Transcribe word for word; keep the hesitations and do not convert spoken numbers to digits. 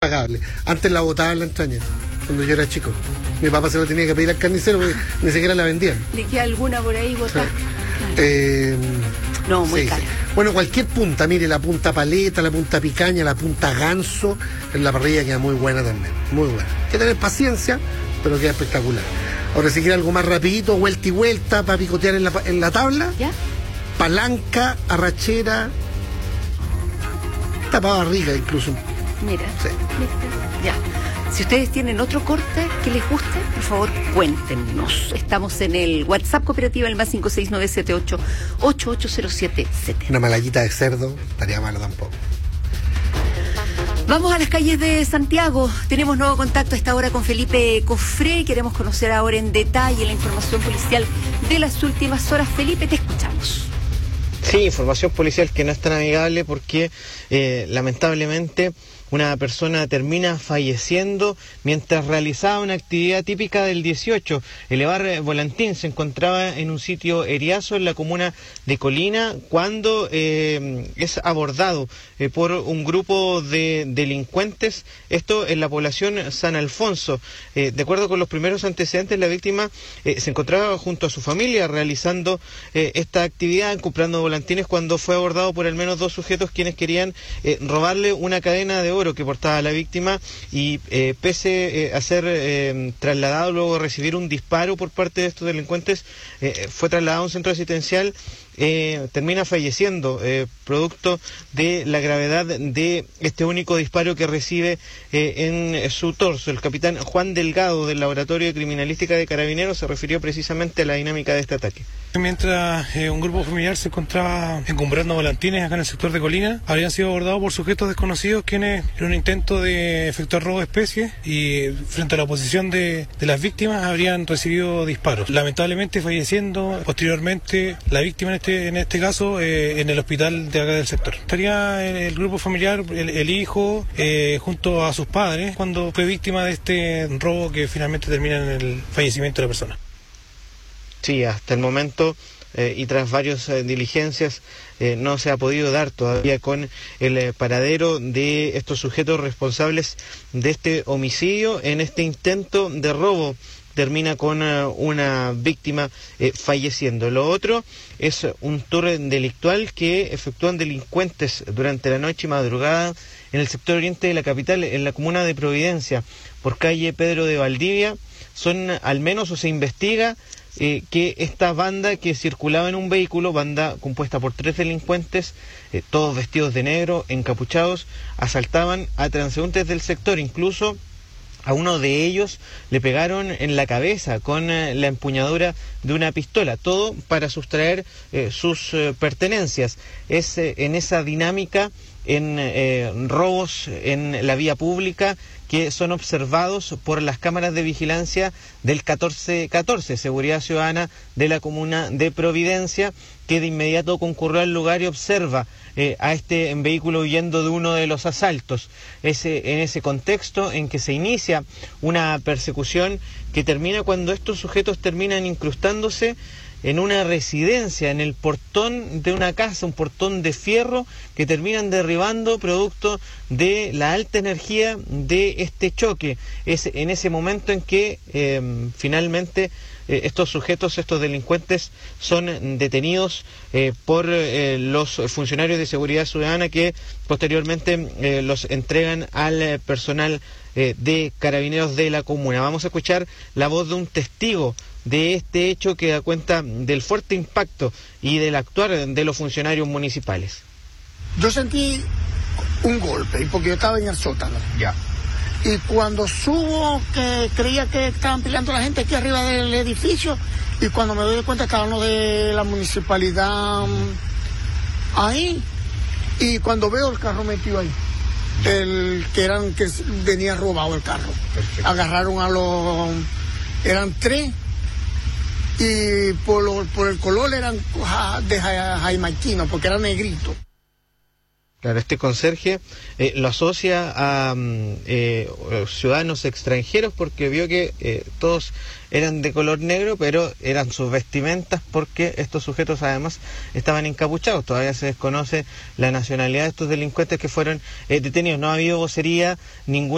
impagable. Antes la botaba en la entraña, cuando yo era chico. Mi papá se lo tenía que pedir al carnicero porque ni siquiera la vendían. ¿Le queda alguna por ahí botada? Sí. Eh, no, muy sí, cara. Sí. Bueno, cualquier punta, mire, la punta paleta, la punta picaña, la punta ganso, en la parrilla queda muy buena también, muy buena. Hay que tener paciencia, pero queda espectacular. Ahora, si quiere algo más rapidito, vuelta y vuelta, para picotear en la, en la tabla, ¿ya? Palanca, arrachera, tapada rica incluso. Mira, sí. Mira, ya. Si ustedes tienen otro corte que les guste, por favor, cuéntenos. Estamos en el WhatsApp Cooperativa, el más cinco seis nueve siete ocho ocho ocho cero siete siete. Una malayita de cerdo, estaría malo tampoco. Vamos a las calles de Santiago. Tenemos nuevo contacto a esta hora con Felipe Cofré. Queremos conocer ahora en detalle la información policial de las últimas horas. Felipe, te escuchamos. Sí, información policial que no es tan amigable porque eh, lamentablemente una persona termina falleciendo mientras realizaba una actividad típica del dieciocho. El Evar Volantín se encontraba en un sitio eriazo en la comuna de Colina cuando eh, es abordado eh, por un grupo de delincuentes, esto en la población San Alfonso. Eh, de acuerdo con los primeros antecedentes, la víctima eh, se encontraba junto a su familia realizando eh, esta actividad, comprando volantines, cuando fue abordado por al menos dos sujetos quienes querían eh, robarle una cadena de oro que portaba la víctima y eh, pese eh, a ser eh, trasladado luego de recibir un disparo por parte de estos delincuentes, eh, fue trasladado a un centro asistencial, eh, termina falleciendo eh, producto de la gravedad de este único disparo que recibe eh, en su torso. El capitán Juan Delgado del Laboratorio de Criminalística de Carabineros se refirió precisamente a la dinámica de este ataque. Mientras eh, un grupo familiar se encontraba encumbrando volantines acá en el sector de Colina, habrían sido abordados por sujetos desconocidos quienes en un intento de efectuar robo de especies y frente a la oposición de, de las víctimas habrían recibido disparos. Lamentablemente falleciendo posteriormente la víctima en este, en este caso eh, en el hospital de acá del sector. Estaría el, el grupo familiar, el, el hijo, eh, junto a sus padres cuando fue víctima de este robo que finalmente termina en el fallecimiento de la persona. Sí, hasta el momento eh, y tras varias eh, diligencias eh, no se ha podido dar todavía con el eh, paradero de estos sujetos responsables de este homicidio. En este intento de robo termina con uh, una víctima eh, falleciendo. Lo otro es un tour delictual que efectúan delincuentes durante la noche y madrugada en el sector oriente de la capital, en la comuna de Providencia, por calle Pedro de Valdivia. Son al menos, o se investiga, Eh, que esta banda que circulaba en un vehículo, banda compuesta por tres delincuentes, eh, todos vestidos de negro, encapuchados, asaltaban a transeúntes del sector. Incluso a uno de ellos le pegaron en la cabeza con eh, la empuñadura de una pistola, todo para sustraer eh, sus eh, pertenencias. Es eh, en esa dinámica, en eh, robos en la vía pública, que son observados por las cámaras de vigilancia del catorce catorce, Seguridad Ciudadana de la comuna de Providencia, que de inmediato concurrió al lugar y observa eh, a este vehículo huyendo de uno de los asaltos. Es eh, en ese contexto en que se inicia una persecución que termina cuando estos sujetos terminan incrustándose en una residencia, en el portón de una casa, un portón de fierro que terminan derribando producto de la alta energía de este choque. Es en ese momento en que eh, finalmente eh, estos sujetos, estos delincuentes, son detenidos eh, por eh, los funcionarios de seguridad ciudadana que posteriormente eh, los entregan al eh, personal eh, de Carabineros de la comuna. Vamos a escuchar la voz de un testigo de este hecho que da cuenta del fuerte impacto y del actuar de los funcionarios municipales. Yo sentí un golpe, porque yo estaba en el sótano. Ya. Y cuando subo, que creía que estaban peleando la gente aquí arriba del edificio, y cuando me doy cuenta estaban los de la municipalidad ahí, y cuando veo el carro metido ahí, el que eran que venía robado el carro. Perfecto. Agarraron a los, eran tres, y por, lo, por el color eran de jaimaquino, porque eran negritos. Claro, este conserje eh, lo asocia a eh, ciudadanos extranjeros porque vio que eh, todos eran de color negro, pero eran sus vestimentas porque estos sujetos además estaban encapuchados. Todavía se desconoce la nacionalidad de estos delincuentes que fueron eh, detenidos. No ha habido vocería, ningún